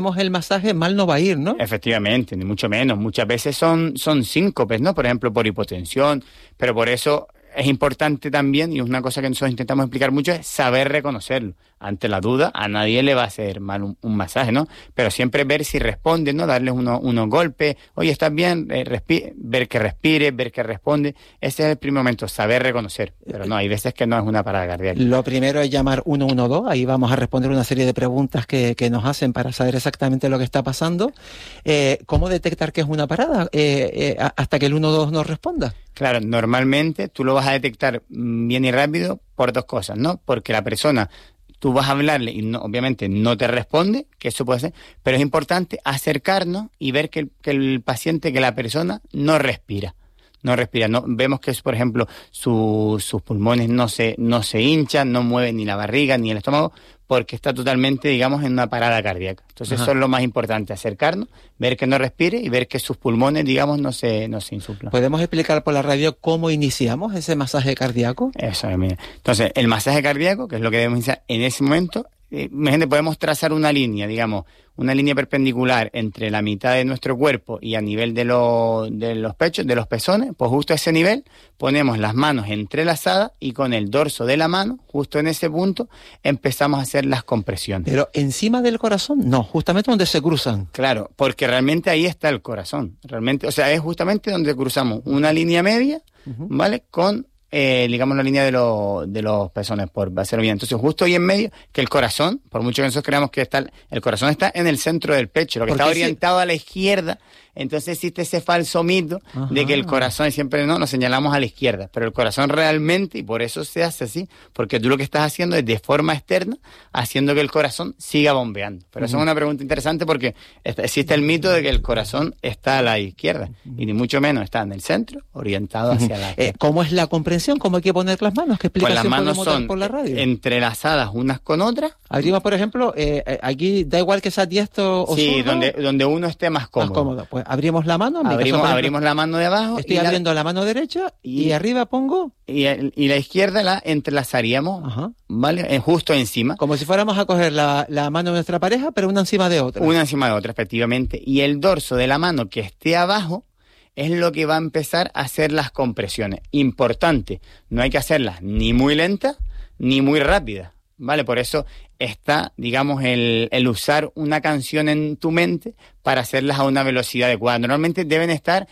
El masaje mal no va a ir, ¿no? Efectivamente, ni mucho menos. Muchas veces son síncopes, ¿no? Por ejemplo, por hipotensión, pero por eso es importante también, y es una cosa que nosotros intentamos explicar mucho, es saber reconocerlo. Ante la duda, a nadie le va a hacer mal un masaje, ¿no? Pero siempre ver si responde, ¿no? Darles unos golpes. Oye, ¿estás bien? Ver que respire, ver que responde. Ese es el primer momento, saber reconocer. Pero no, hay veces que no es una parada cardíaca. Lo primero es llamar 112. Ahí vamos a responder una serie de preguntas que nos hacen para saber exactamente lo que está pasando. ¿Cómo detectar que es una parada hasta que el 112 nos responda? Claro, normalmente tú lo vas a detectar bien y rápido por dos cosas, ¿no? Porque la persona, tú vas a hablarle y obviamente no te responde, que eso puede ser, pero es importante acercarnos y ver que el paciente, que la persona no respira. No, vemos que, por ejemplo, sus pulmones no se hinchan, no mueven ni la barriga ni el estómago, porque está totalmente, digamos, en una parada cardíaca. Entonces, eso es lo más importante, acercarnos, ver que no respire y ver que sus pulmones, digamos, no se insuflan. ¿Podemos explicar por la radio cómo iniciamos ese masaje cardíaco? Eso es, mira. Entonces, el masaje cardíaco, que es lo que debemos iniciar en ese momento, imagínate, podemos trazar una línea, digamos, una línea perpendicular entre la mitad de nuestro cuerpo y a nivel de los pechos, de los pezones, pues justo a ese nivel ponemos las manos entrelazadas y con el dorso de la mano, justo en ese punto, empezamos a hacer las compresiones. ¿Pero encima del corazón? No, justamente donde se cruzan. Claro, porque realmente ahí está el corazón. Realmente, o sea, es justamente donde cruzamos una línea media, ¿vale? Con digamos la línea de los pezones, por hacerlo bien. Entonces, justo ahí en medio, que el corazón, por mucho que nosotros creamos que el corazón está en el centro del pecho, lo que está orientado a la izquierda. Entonces existe ese falso mito de que el corazón, y siempre nos señalamos a la izquierda, pero el corazón realmente, y por eso se hace así, porque tú lo que estás haciendo es de forma externa, haciendo que el corazón siga bombeando. Pero eso es una pregunta interesante porque existe el mito de que el corazón está a la izquierda, y ni mucho menos está en el centro, orientado hacia la izquierda. ¿Cómo es la comprensión? ¿Cómo hay que poner las manos? ¿Qué explicación pues las manos podemos dar son por la radio? Entrelazadas unas con otras. Abrimos, por ejemplo, aquí da igual que sea diestro o sí, zurdo. donde uno esté más cómodo. Pues abrimos la mano. Abrimos la mano de abajo. Estoy abriendo la mano derecha y arriba pongo. Y la izquierda la entrelazaríamos, ¿vale? Justo encima. Como si fuéramos a coger la mano de nuestra pareja, pero una encima de otra. Una encima de otra, efectivamente. Y el dorso de la mano que esté abajo es lo que va a empezar a hacer las compresiones. Importante, no hay que hacerlas ni muy lentas ni muy rápidas, ¿vale? Por eso está, digamos, el usar una canción en tu mente para hacerlas a una velocidad adecuada. Normalmente deben estar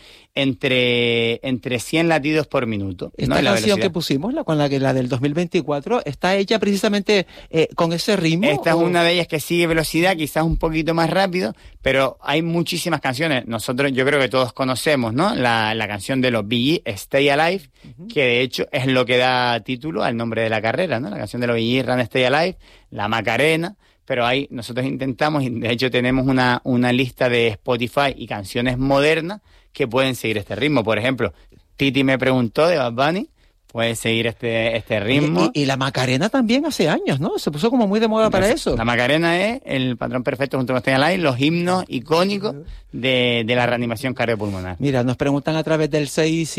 entre 100 latidos por minuto. Esta canción que pusimos, la del 2024, está hecha precisamente con ese ritmo. Esta es una de ellas que sigue velocidad, quizás un poquito más rápido, pero hay muchísimas canciones. Nosotros, yo creo que todos conocemos, ¿no? La canción de los Bee Gees, Stay Alive, que de hecho es lo que da título al nombre de la carrera, ¿no? La canción de los Bee Gees, Run, Stay Alive, la Macarena. Pero ahí nosotros intentamos, y de hecho tenemos una lista de Spotify y canciones modernas que pueden seguir este ritmo. Por ejemplo, Titi me preguntó de Bad Bunny, puede seguir este ritmo. Y la Macarena también hace años, ¿no? Se puso como muy de moda para eso. La Macarena es el patrón perfecto junto con Stay Alive, los himnos icónicos de la reanimación cardiopulmonar. Mira, nos preguntan a través del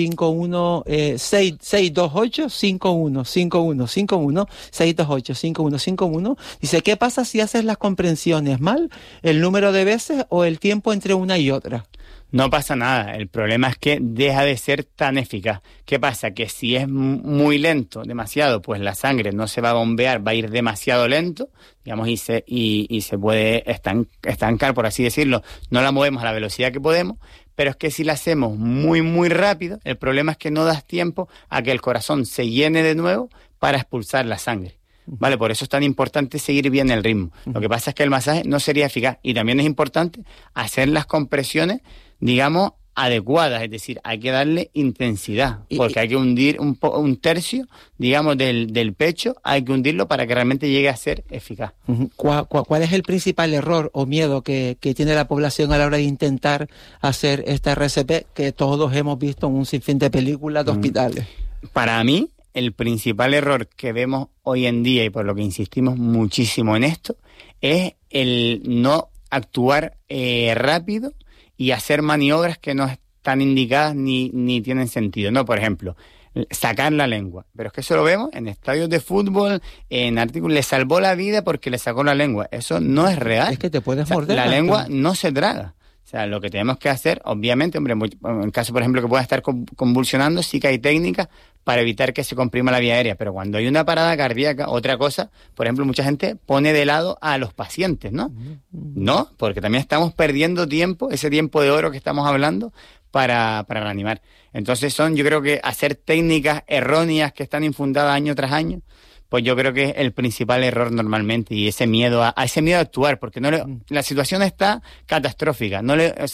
628-5151, 628-5151. Dice, ¿qué pasa si haces las comprensiones mal? ¿El número de veces o el tiempo entre una y otra? No pasa nada, el problema es que deja de ser tan eficaz. ¿Qué pasa? Que si es muy lento, demasiado, pues la sangre no se va a bombear, va a ir demasiado lento, digamos, y se puede estancar, por así decirlo. No la movemos a la velocidad que podemos, pero es que si la hacemos muy, muy rápido, el problema es que no das tiempo a que el corazón se llene de nuevo para expulsar la sangre. Vale, por eso es tan importante seguir bien el ritmo. Lo que pasa es que el masaje no sería eficaz, y también es importante hacer las compresiones, digamos, adecuadas, es decir, hay que darle intensidad, porque hay que hundir un tercio, digamos, del pecho, hay que hundirlo para que realmente llegue a ser eficaz. ¿Cuál es el principal error o miedo que tiene la población a la hora de intentar hacer esta RCP que todos hemos visto en un sinfín de películas de hospitales? Para mí, el principal error que vemos hoy en día, y por lo que insistimos muchísimo en esto, es el no actuar rápido y hacer maniobras que no están indicadas ni tienen sentido, ¿no? Por ejemplo, sacar la lengua. Pero es que eso lo vemos en estadios de fútbol, en artículos, le salvó la vida porque le sacó la lengua. Eso no es real. Es que te puedes morder. La lengua no se traga. O sea, lo que tenemos que hacer, obviamente, hombre, en el caso, por ejemplo, que pueda estar convulsionando, sí que hay técnicas para evitar que se comprima la vía aérea. Pero cuando hay una parada cardíaca, otra cosa, por ejemplo, mucha gente pone de lado a los pacientes, ¿no? No, porque también estamos perdiendo tiempo, ese tiempo de oro que estamos hablando, para reanimar. Entonces yo creo que hacer técnicas erróneas que están infundadas año tras año, pues yo creo que es el principal error normalmente, y ese miedo a actuar, porque la situación está catastrófica.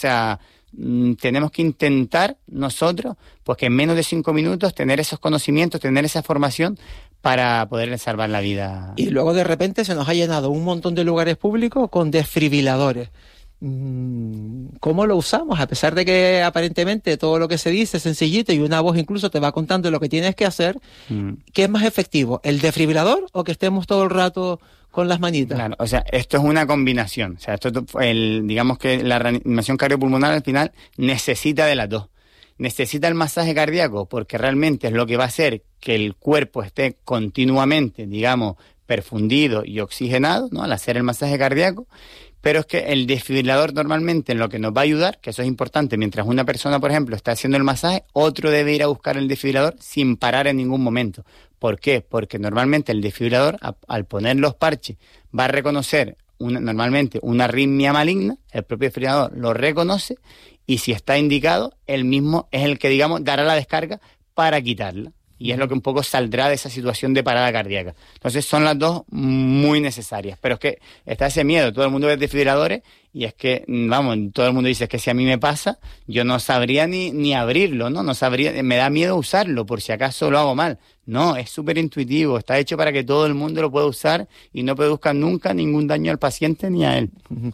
Tenemos que intentar nosotros, pues que en menos de 5 minutos tener esos conocimientos, tener esa formación para poderle salvar la vida. Y luego de repente se nos ha llenado un montón de lugares públicos con desfibriladores. ¿Cómo lo usamos? A pesar de que aparentemente todo lo que se dice es sencillito y una voz incluso te va contando lo que tienes que hacer, ¿qué es más efectivo? ¿El desfibrilador o que estemos todo el rato con las manitas? Claro, o sea, esto es una combinación. O sea, digamos que la reanimación cardiopulmonar al final necesita de las dos. Necesita el masaje cardíaco porque realmente es lo que va a hacer que el cuerpo esté continuamente, digamos, perfundido y oxigenado, ¿no? Al hacer el masaje cardíaco. Pero es que el desfibrilador normalmente en lo que nos va a ayudar, que eso es importante, mientras una persona, por ejemplo, está haciendo el masaje, otro debe ir a buscar el desfibrilador sin parar en ningún momento. ¿Por qué? Porque normalmente el desfibrilador, al poner los parches, va a reconocer normalmente una arritmia maligna, el propio desfibrilador lo reconoce y si está indicado, él mismo es el que, digamos, dará la descarga para quitarla. Y es lo que un poco saldrá de esa situación de parada cardíaca. Entonces son las dos muy necesarias. Pero es que está ese miedo. Todo el mundo ve desfibriladores y es que, vamos, todo el mundo dice que si a mí me pasa, yo no sabría ni abrirlo, ¿no? No sabría, me da miedo usarlo por si acaso lo hago mal. No, es súper intuitivo. Está hecho para que todo el mundo lo pueda usar y no produzca nunca ningún daño al paciente ni a él.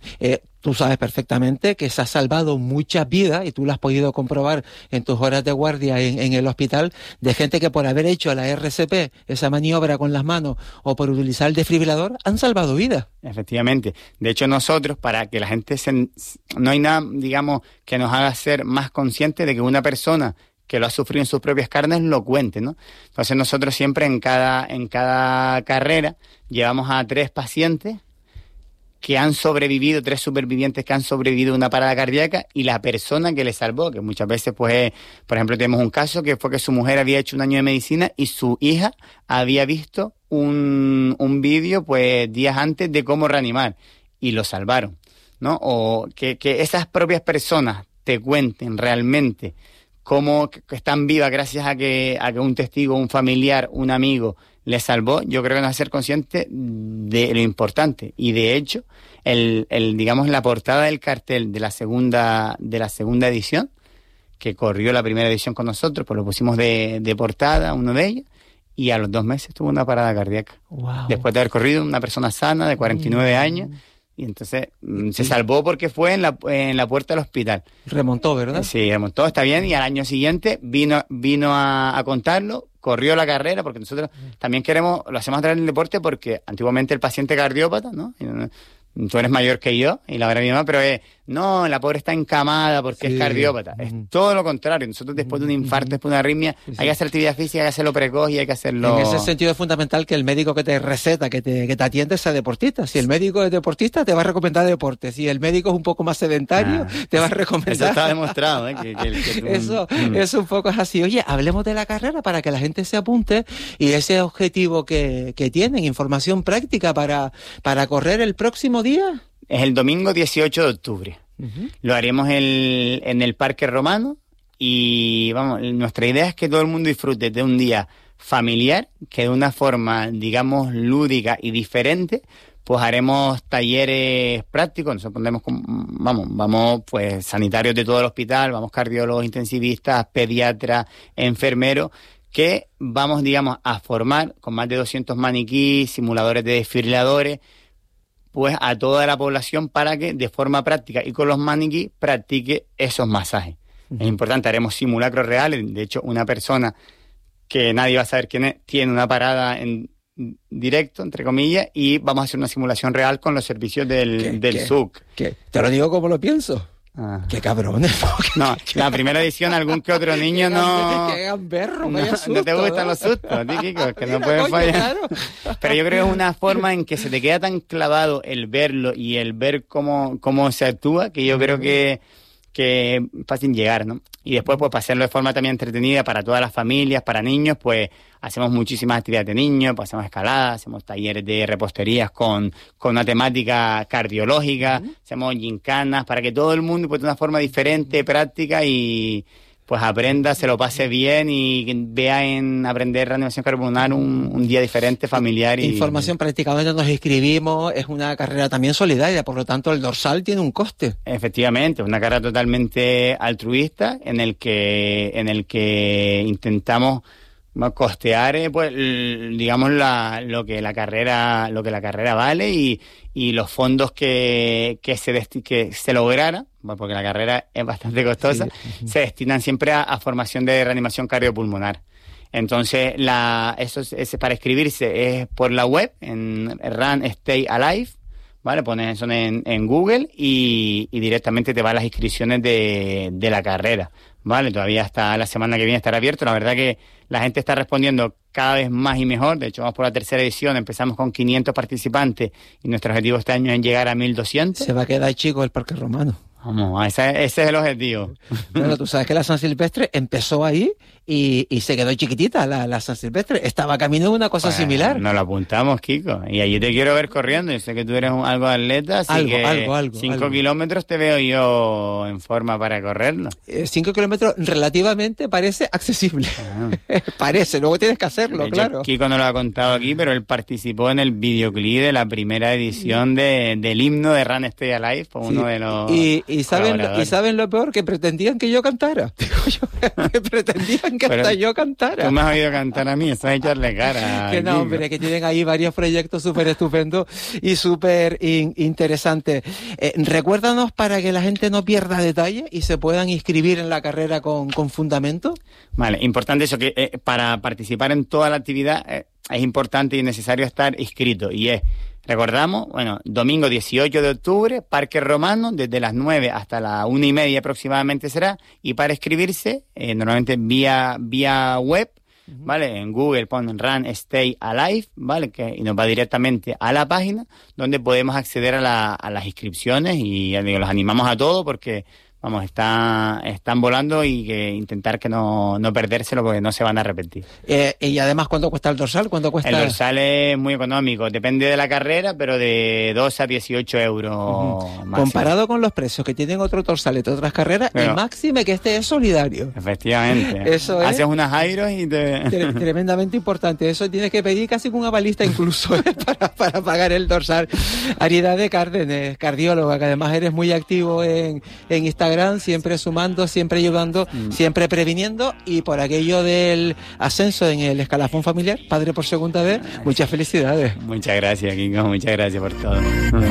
Tú sabes perfectamente que se ha salvado muchas vidas y tú lo has podido comprobar en tus horas de guardia en el hospital, de gente que por haber hecho la RCP, esa maniobra con las manos, o por utilizar el desfibrilador, han salvado vidas. Efectivamente. De hecho, nosotros, para que la gente no hay nada, digamos, que nos haga ser más conscientes de que una persona que lo ha sufrido en sus propias carnes lo cuente, ¿no? Entonces nosotros siempre en cada carrera llevamos a 3 pacientes que han sobrevivido, 3 supervivientes que han sobrevivido a una parada cardíaca y la persona que le salvó, que muchas veces, pues, por ejemplo, tenemos un caso que fue que su mujer había hecho un año de medicina y su hija había visto un vídeo, pues, días antes de cómo reanimar y lo salvaron, ¿no? O que esas propias personas te cuenten realmente cómo están vivas gracias a que un testigo, un familiar, un amigo le salvó. Yo creo que nos hace ser conscientes de lo importante. Y de hecho, digamos, la portada del cartel de la segunda edición, que corrió la primera edición con nosotros, pues lo pusimos de portada, uno de ellos, y a los 2 meses tuvo una parada cardíaca. Wow. Después de haber corrido, una persona sana de 49 años. Y entonces se salvó porque fue en la puerta del hospital. Remontó, ¿verdad? Sí, remontó, está bien. Y al año siguiente vino a contarlo, corrió la carrera, porque nosotros también lo hacemos a través del deporte, porque antiguamente el paciente cardiópata, ¿no? Tú eres mayor que yo, y la verdad mi mamá, pero no, la pobre está encamada porque es cardiópata. Es todo lo contrario. Nosotros después de un infarto, después de una arritmia, hay que hacer actividad física, hay que hacerlo precoz y hay que hacerlo... En ese sentido es fundamental que el médico que te receta, que te atiende, sea deportista. Si el médico es deportista, te va a recomendar deporte. Si el médico es un poco más sedentario, te va a recomendar... Eso está demostrado, Eso un poco es así. Oye, hablemos de la carrera para que la gente se apunte y ese objetivo que tienen, información práctica para correr el próximo día. Es el domingo 18 de octubre. Lo haremos en el Parque Romano y vamos, nuestra idea es que todo el mundo disfrute de un día familiar, que de una forma, digamos, lúdica y diferente, pues haremos talleres prácticos. Nosotros pondremos, vamos pues sanitarios de todo el hospital, vamos cardiólogos, intensivistas, pediatras, enfermeros, que vamos, digamos, a formar con más de 200 maniquís, simuladores de desfibriladores, pues a toda la población para que de forma práctica y con los maniquís practique esos masajes. Es importante, haremos simulacros reales. De hecho, una persona que nadie va a saber quién es, tiene una parada en directo, entre comillas, y vamos a hacer una simulación real con los servicios del SUC. Te lo digo como lo pienso. Qué cabrones. No, la primera edición algún que otro niño no... Que gamberro, no te gustan los sustos, a ti, Kiko, que no puedes fallar. Claro. Pero yo creo que es una forma en que se te queda tan clavado el verlo y el ver cómo se actúa, que yo creo que es fácil llegar, ¿no? Y después, pues, para hacerlo de forma también entretenida para todas las familias, para niños, pues, hacemos muchísimas actividades de niños, pues, hacemos escaladas, hacemos talleres de reposterías con una temática cardiológica, hacemos gincanas, para que todo el mundo, pues, de una forma diferente, práctica y... pues aprenda, se lo pase bien y vea en aprender reanimación cardiopulmonar un día diferente, familiar. Información, prácticamente nos inscribimos, es una carrera también solidaria, por lo tanto el dorsal tiene un coste. Efectivamente, una carrera totalmente altruista en el que intentamos costear pues digamos lo que la carrera vale y los fondos que se lograra, porque la carrera es bastante costosa, sí. Se destinan siempre a formación de reanimación cardiopulmonar. Entonces eso es para inscribirse es por la web en Run Stay Alive, ¿vale? Pones eso en Google y directamente te van las inscripciones de la carrera, ¿vale? Todavía hasta la semana que viene estará abierto. La verdad que la gente está respondiendo cada vez más y mejor. De hecho, vamos por la tercera edición. Empezamos con 500 participantes y nuestro objetivo este año es llegar a 1.200. Se va a quedar chico el Parque Romano. Vamos, ese es el objetivo. Bueno, tú sabes que la San Silvestre empezó ahí y se quedó chiquitita la San Silvestre. Estaba camino de una cosa similar. Nos lo apuntamos, Kiko. Y allí te quiero ver corriendo. Yo sé que tú eres algo atleta, así que 5 kilómetros te veo yo en forma para correrlo. 5 kilómetros relativamente parece accesible. Parece, luego tienes que hacerlo, de hecho, claro. Kiko no lo ha contado aquí, pero él participó en el videoclip de la primera edición del himno de Run Stay Alive, por uno de los... ¿Y saben lo peor? Que pretendían que yo cantara. Que pretendían que hasta yo cantara. Tú me has oído cantar a mí, eso es echarle cara. Que no, hombre, que tienen ahí varios proyectos súper estupendos y súper interesantes. Recuérdanos para que la gente no pierda detalle y se puedan inscribir en la carrera con fundamento. Vale, importante eso, que para participar en toda la actividad es importante y necesario estar inscrito. Y recordamos, domingo 18 de octubre, Parque Romano, desde las 9 hasta las 1:30 aproximadamente será, y para inscribirse, normalmente vía web, ¿vale? En Google ponen Run Stay Alive, ¿vale? Y nos va directamente a la página donde podemos acceder a las inscripciones y ya digo, los animamos a todos porque... Vamos, están volando y que intentar que no perdérselo porque no se van a arrepentir. Y además, ¿cuánto cuesta el dorsal? ¿Cuánto cuesta? El dorsal es muy económico, depende de la carrera, pero de 2 a 18 euros máximo. Comparado con los precios que tienen otros dorsales de otras carreras, el máximo que este es solidario. Efectivamente. Eso es. Haces unas gyros y tremendamente importante. Eso tienes que pedir casi con una balista incluso para pagar el dorsal. Aridane Cárdenes, cardióloga, que además eres muy activo en Instagram, siempre sumando, siempre ayudando, siempre previniendo, y por aquello del ascenso en el escalafón familiar, padre por segunda vez, muchas felicidades. Muchas gracias, Kiko, muchas gracias por todo.